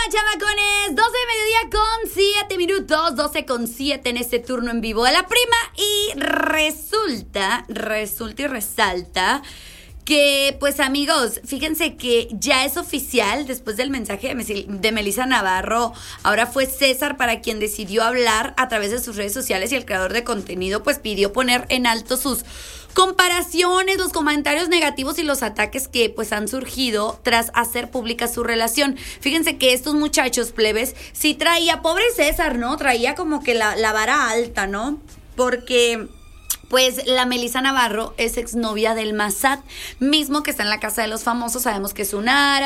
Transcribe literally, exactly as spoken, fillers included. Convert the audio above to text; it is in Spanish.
chamacones, doce de mediodía con siete minutos, doce con siete en este turno en vivo de La Prima. Y resulta, resulta y resalta que, pues amigos, fíjense que ya es oficial, después del mensaje de, de Melissa Navarro, ahora fue César para quien decidió hablar a través de sus redes sociales, y el creador de contenido pues pidió poner en alto sus comparaciones, los comentarios negativos y los ataques que pues han surgido tras hacer pública su relación. Fíjense que estos muchachos plebes sí traía, pobre César, ¿no? Traía como que la, la vara alta, ¿no? Porque pues la Melissa Navarro es exnovia del Massad, mismo que está en la casa de los famosos. Sabemos que es un árabe,